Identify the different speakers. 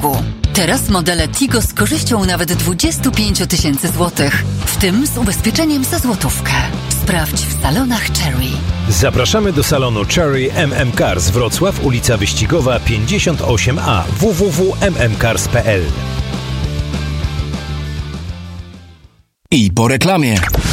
Speaker 1: przetargu. Teraz modele Tigo z korzyścią nawet 25 000 złotych, w tym z ubezpieczeniem za złotówkę. Sprawdź w salonach Cherry.
Speaker 2: Zapraszamy do salonu Cherry MM Cars Wrocław, ulica Wyścigowa 58A, www.mmcars.pl.
Speaker 3: I po reklamie.